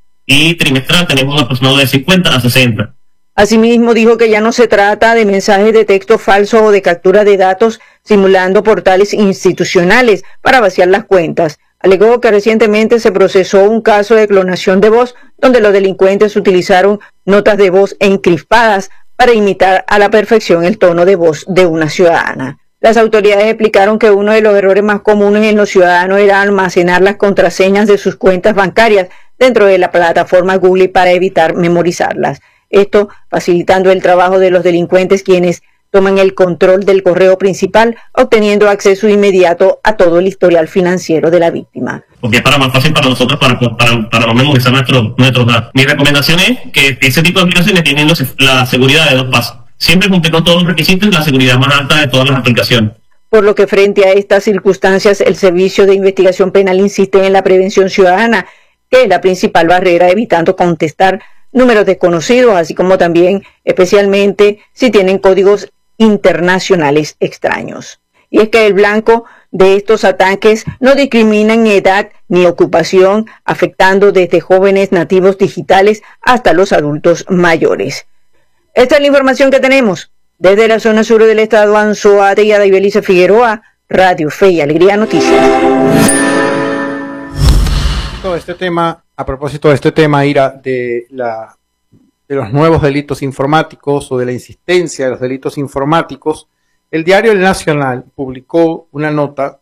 y trimestral tenemos un aproximado de 50 a 60. Asimismo, dijo que ya no se trata de mensajes de texto falsos o de captura de datos simulando portales institucionales para vaciar las cuentas. Alegó que recientemente se procesó un caso de clonación de voz donde los delincuentes utilizaron notas de voz encriptadas para imitar a la perfección el tono de voz de una ciudadana. Las autoridades explicaron que uno de los errores más comunes en los ciudadanos era almacenar las contraseñas de sus cuentas bancarias dentro de la plataforma Google para evitar memorizarlas. Esto facilitando el trabajo de los delincuentes, quienes toman el control del correo principal, obteniendo acceso inmediato a todo el historial financiero de la víctima. Porque es más fácil para nosotros para no memorizar nuestros datos. Mi recomendación es que ese tipo de aplicaciones tienen la seguridad de 2 pasos. Siempre cumple con todos los requisitos y la seguridad más alta de todas las aplicaciones. Por lo que frente a estas circunstancias, el Servicio de Investigación Penal insiste en la prevención ciudadana, que es la principal barrera, evitando contestar números desconocidos, así como también, especialmente, si tienen códigos internacionales extraños. Y es que el blanco de estos ataques no discriminan edad ni ocupación, afectando desde jóvenes nativos digitales hasta los adultos mayores. Esta es la información que tenemos desde la zona sur del estado Anzoátegui. A Daibelice Figueroa, Radio Fe y Alegría Noticias. Todo este tema, a propósito de este tema, Ira, de los nuevos delitos informáticos o de la insistencia de los delitos informáticos, el diario El Nacional publicó una nota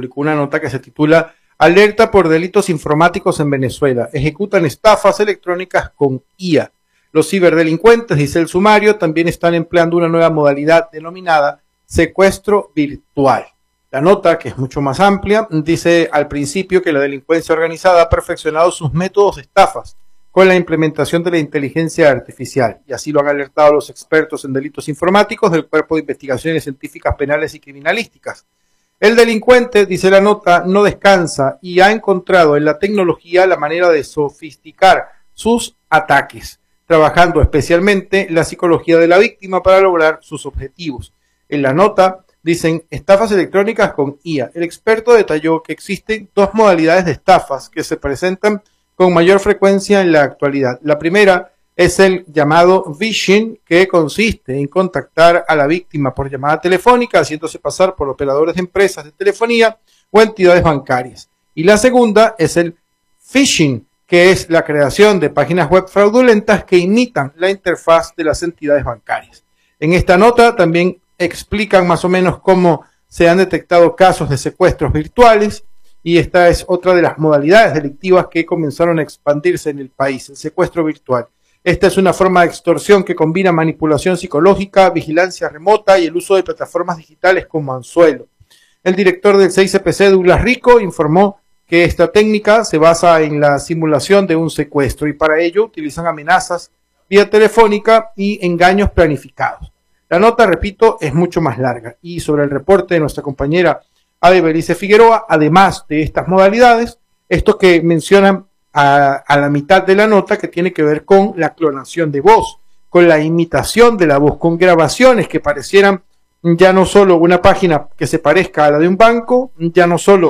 que se titula Alerta por delitos informáticos en Venezuela. Ejecutan estafas electrónicas con IA. Los ciberdelincuentes, dice el sumario, también están empleando una nueva modalidad denominada secuestro virtual. La nota, que es mucho más amplia, dice al principio que la delincuencia organizada ha perfeccionado sus métodos de estafas con la implementación de la inteligencia artificial, y así lo han alertado los expertos en delitos informáticos del Cuerpo de Investigaciones Científicas Penales y Criminalísticas. El delincuente, dice la nota, no descansa y ha encontrado en la tecnología la manera de sofisticar sus ataques, trabajando especialmente la psicología de la víctima para lograr sus objetivos. En la nota dicen estafas electrónicas con IA. El experto detalló que existen 2 modalidades de estafas que se presentan con mayor frecuencia en la actualidad. La primera es el llamado phishing, que consiste en contactar a la víctima por llamada telefónica, haciéndose pasar por operadores de empresas de telefonía o entidades bancarias. Y la segunda es el phishing, que es la creación de páginas web fraudulentas que imitan la interfaz de las entidades bancarias. En esta nota también explican más o menos cómo se han detectado casos de secuestros virtuales, y esta es otra de las modalidades delictivas que comenzaron a expandirse en el país, el secuestro virtual. Esta es una forma de extorsión que combina manipulación psicológica, vigilancia remota y el uso de plataformas digitales como anzuelo. El director del 6CPC, Douglas Rico, informó que esta técnica se basa en la simulación de un secuestro y para ello utilizan amenazas vía telefónica y engaños planificados. La nota, repito, es mucho más larga, y sobre el reporte de nuestra compañera Daibelice Figueroa, además de estas modalidades, esto que mencionan a la mitad de la nota, que tiene que ver con la clonación de voz, con la imitación de la voz, con grabaciones que parecieran ya no solo una página que se parezca a la de un banco, ya no solo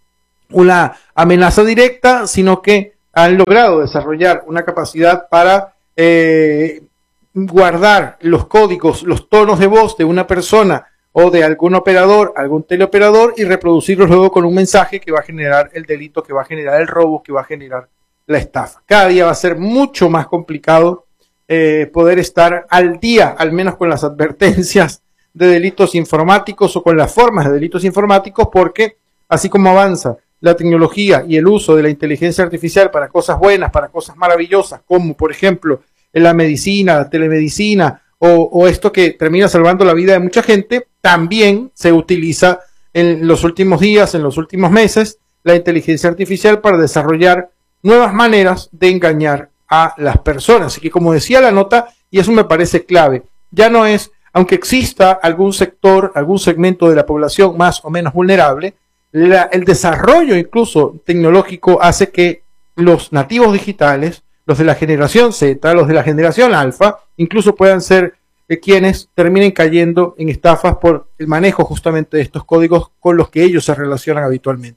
una amenaza directa, sino que han logrado desarrollar una capacidad para guardar los códigos, los tonos de voz de una persona o de algún operador, algún teleoperador, y reproducirlos luego con un mensaje que va a generar el delito, que va a generar el robo, que va a generar la estafa. Cada día va a ser mucho más complicado poder estar al día, al menos con las advertencias de delitos informáticos o con las formas de delitos informáticos, porque así como avanza la tecnología y el uso de la inteligencia artificial para cosas buenas, para cosas maravillosas, como por ejemplo en la medicina, la telemedicina o esto que termina salvando la vida de mucha gente, también se utiliza en los últimos días, en los últimos meses, la inteligencia artificial para desarrollar nuevas maneras de engañar a las personas. Así que, como decía la nota, y eso me parece clave, ya no es, aunque exista algún sector, algún segmento de la población más o menos vulnerable, el desarrollo incluso tecnológico hace que los nativos digitales, los de la generación Z, los de la generación alfa, incluso puedan ser quienes terminen cayendo en estafas por el manejo justamente de estos códigos con los que ellos se relacionan habitualmente.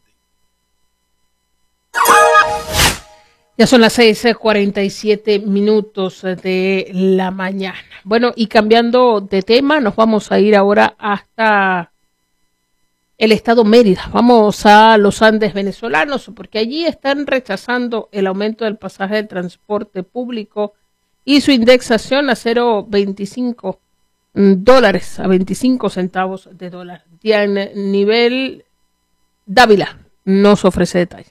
Ya son las 6:47 de la mañana. Bueno, y cambiando de tema, nos vamos a ir ahora hasta el estado Mérida. Vamos a los Andes venezolanos, porque allí están rechazando el aumento del pasaje de transporte público y su indexación a $0.25 a 25 centavos de dólar. Diana Nivel Dávila nos ofrece detalles.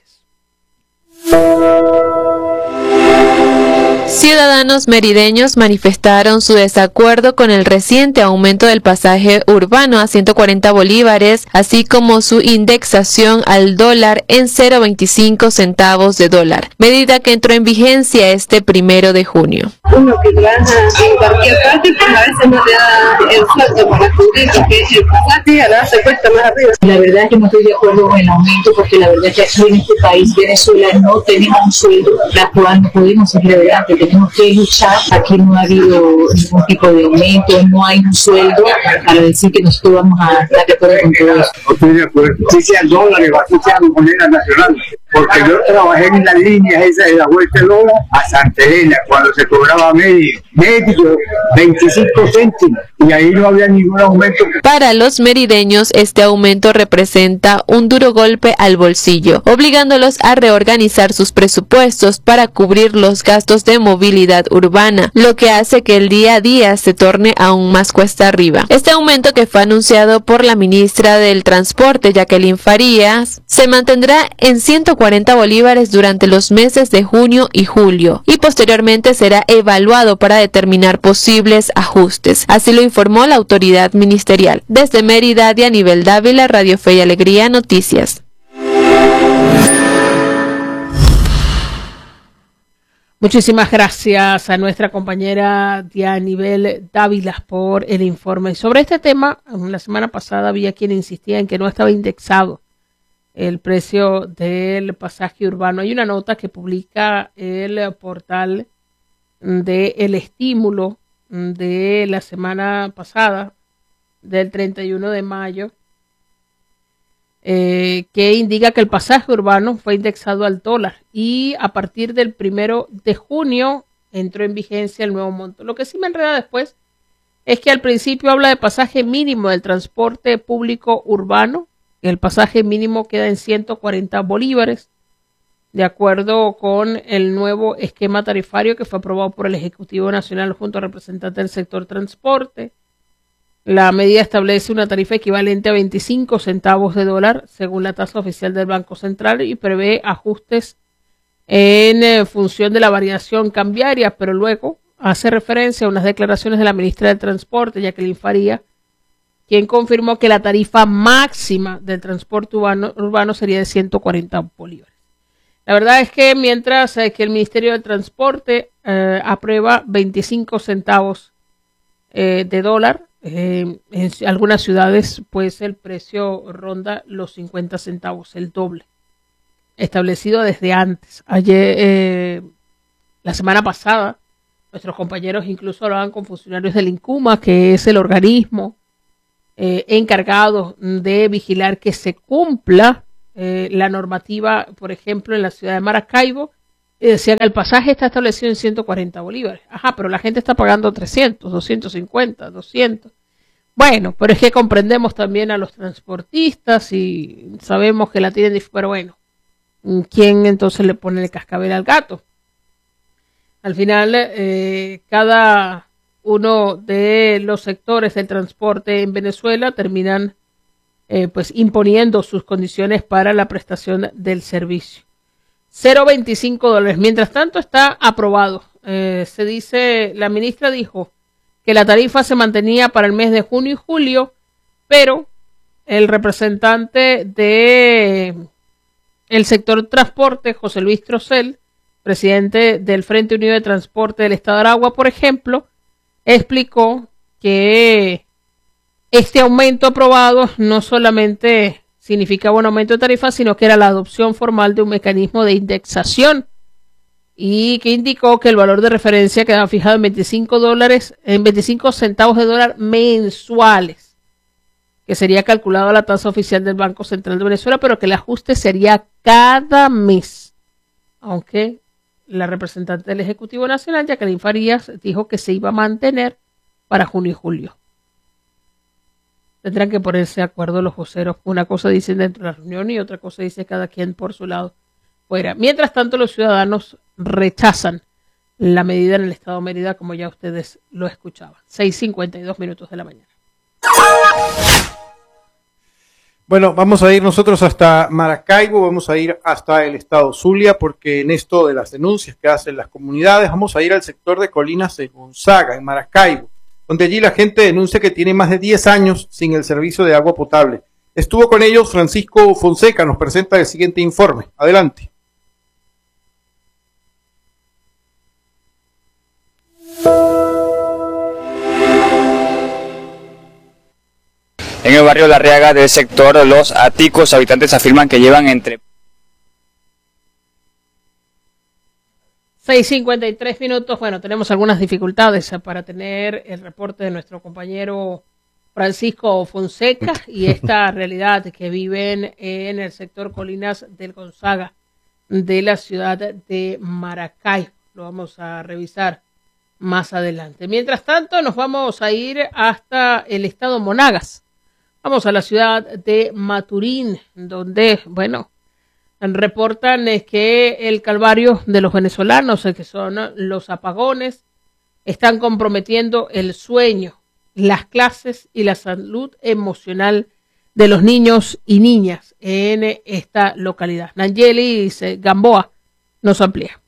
Ciudadanos merideños manifestaron su desacuerdo con el reciente aumento del pasaje urbano a 140 bolívares, así como su indexación al dólar en 0.25 centavos de dólar, medida que entró en vigencia este 1 de junio. Uno que trabaja en cualquier parte, pues a veces no te da el sueldo para cubrir lo que es el pasaje, a la se cuesta más arriba. La verdad es que no estoy de acuerdo con el aumento, porque la verdad es que aquí en este país, Venezuela, no tenemos un sueldo, la cual no podemos seguir adelante. Tenemos que luchar. Aquí no ha habido ningún tipo de aumento, no hay un sueldo para decir que nosotros vamos a estar de acuerdo con todo eso. No estoy de acuerdo. Si sean dólares o así sean monedas nacionales. Porque yo trabajé en las líneas esas de la Vuelta de Lola a Santa Elena, cuando se cobraba medio 25 céntimos, y ahí no había ningún aumento. Para los merideños, este aumento representa un duro golpe al bolsillo, obligándolos a reorganizar sus presupuestos para cubrir los gastos de movilidad urbana, lo que hace que el día a día se torne aún más cuesta arriba. Este aumento, que fue anunciado por la ministra del Transporte, Jacqueline Farías, se mantendrá en 140 bolívares durante los meses de junio y julio, y posteriormente será evaluado para determinar posibles ajustes. Así lo informó la autoridad ministerial. Desde Mérida, Dianivel Dávila, Radio Fe y Alegría Noticias. Muchísimas gracias a nuestra compañera Dianivel Dávila por el informe. Sobre este tema, la semana pasada había quien insistía en que no estaba indexado el precio del pasaje urbano. Hay una nota que publica el portal de El Estímulo de la semana pasada, del 31 de mayo, que indica que el pasaje urbano fue indexado al dólar y a partir del 1 de junio entró en vigencia el nuevo monto. Lo que sí me enreda después es que al principio habla de pasaje mínimo del transporte público urbano. El pasaje mínimo queda en 140 bolívares, de acuerdo con el nuevo esquema tarifario que fue aprobado por el Ejecutivo Nacional junto a representantes del sector transporte. La medida establece una tarifa equivalente a 25 centavos de dólar, según la tasa oficial del Banco Central, y prevé ajustes en función de la variación cambiaria, pero luego hace referencia a unas declaraciones de la ministra del Transporte, Jacqueline Farías, quien confirmó que la tarifa máxima del transporte urbano sería de 140 bolívares. La verdad es que mientras que el Ministerio del Transporte aprueba 25 centavos de dólar, en algunas ciudades pues el precio ronda los 50 centavos, el doble, establecido desde antes. Ayer, la semana pasada, nuestros compañeros incluso hablaban con funcionarios del INCUMA, que es el organismo encargado de vigilar que se cumpla la normativa, por ejemplo, en la ciudad de Maracaibo. Decían que el pasaje está establecido en 140 bolívares. Ajá, pero la gente está pagando 300, 250, 200. Bueno, pero es que comprendemos también a los transportistas y sabemos que la tienen difícil, pero bueno, ¿quién entonces le pone el cascabel al gato? Al final, cada uno de los sectores del transporte en Venezuela terminan pues imponiendo sus condiciones para la prestación del servicio. $0.25. Mientras tanto está aprobado. Se dice, la ministra dijo que la tarifa se mantenía para el mes de junio y julio, pero el representante de el sector transporte, José Luis Trocel, presidente del Frente Unido de Transporte del Estado de Aragua, por ejemplo, explicó que este aumento aprobado no solamente significaba un aumento de tarifa, sino que era la adopción formal de un mecanismo de indexación, y que indicó que el valor de referencia quedaba fijado en $0.25 mensuales, que sería calculado a la tasa oficial del Banco Central de Venezuela, pero que el ajuste sería cada mes. Aunque la representante del Ejecutivo Nacional, Jacqueline Farías, dijo que se iba a mantener para junio y julio. Tendrán que ponerse de acuerdo los voceros. Una cosa dicen dentro de la reunión y otra cosa dice cada quien por su lado fuera. Mientras tanto, los ciudadanos rechazan la medida en el estado de Mérida, como ya ustedes lo escuchaban. 6:52 de la mañana. Bueno, vamos a ir nosotros hasta Maracaibo, vamos a ir hasta el estado Zulia, porque en esto de las denuncias que hacen las comunidades, vamos a ir al sector de Colinas de Gonzaga, en Maracaibo, donde allí la gente denuncia que tiene más de 10 años sin el servicio de agua potable. Estuvo con ellos Francisco Fonseca, nos presenta el siguiente informe. Adelante. En el barrio La Arriaga del sector Los Aticos, habitantes afirman que llevan entre 6:53. Bueno, tenemos algunas dificultades para tener el reporte de nuestro compañero Francisco Fonseca y esta realidad que viven en el sector Colinas del Gonzaga de la ciudad de Maracaibo. Lo vamos a revisar más adelante. Mientras tanto, nos vamos a ir hasta el estado Monagas. Vamos a la ciudad de Maturín, donde, bueno, reportan que el calvario de los venezolanos, que son los apagones, están comprometiendo el sueño, las clases y la salud emocional de los niños y niñas en esta localidad. Nayeli Gamboa nos amplía.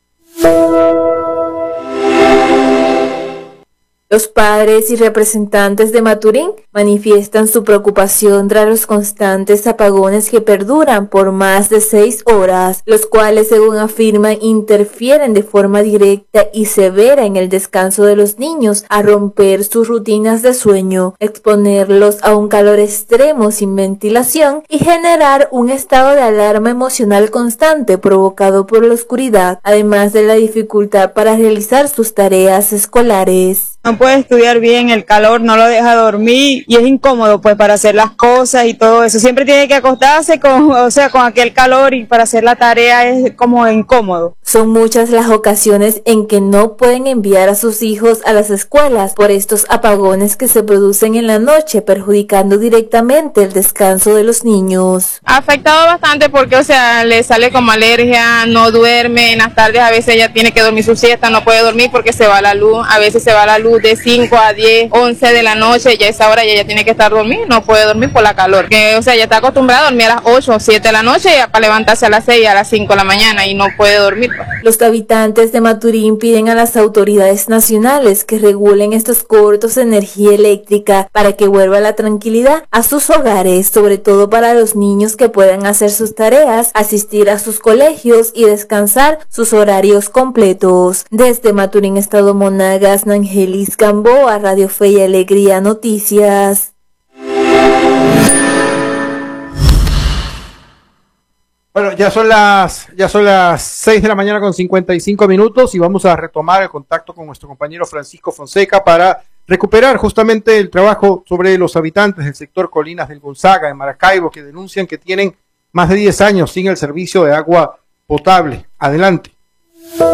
Los padres y representantes de Maturín manifiestan su preocupación tras los constantes apagones que perduran por más de 6 horas, los cuales, según afirman, interfieren de forma directa y severa en el descanso de los niños, a romper sus rutinas de sueño, exponerlos a un calor extremo sin ventilación y generar un estado de alarma emocional constante provocado por la oscuridad, además de la dificultad para realizar sus tareas escolares. No puede estudiar bien, el calor no lo deja dormir y es incómodo pues para hacer las cosas y todo eso. Siempre tiene que acostarse con aquel calor y para hacer la tarea es como incómodo. Son muchas las ocasiones en que no pueden enviar a sus hijos a las escuelas por estos apagones que se producen en la noche, perjudicando directamente el descanso de los niños. Ha afectado bastante porque, le sale como alergia, no duerme, en las tardes a veces ella tiene que dormir su siesta, no puede dormir porque se va la luz, a veces se va la luz de 5 a 10, 11 de la noche, ya a esa hora ella tiene que estar dormida, no puede dormir por la calor, que ella está acostumbrada a dormir a las 8 o 7 de la noche para levantarse a las 6 a las 5 de la mañana y no puede dormir. Los habitantes de Maturín piden a las autoridades nacionales que regulen estos cortos de energía eléctrica para que vuelva la tranquilidad a sus hogares, sobre todo para los niños que puedan hacer sus tareas, asistir a sus colegios y descansar sus horarios completos. Desde Maturín, estado Monagas, Nangeli Gamboa, Radio Fe y Alegría Noticias. Bueno, ya son las 6 de la mañana con 55 minutos y vamos a retomar el contacto con nuestro compañero Francisco Fonseca para recuperar justamente el trabajo sobre los habitantes del sector Colinas del Gonzaga en Maracaibo, que denuncian que tienen más de 10 años sin el servicio de agua potable. Adelante.